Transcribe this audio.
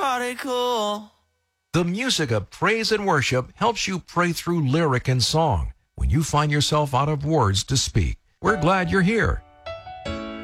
party cool. The music of praise and worship helps you pray through lyric and song when you find yourself out of words to speak. We're glad you're here.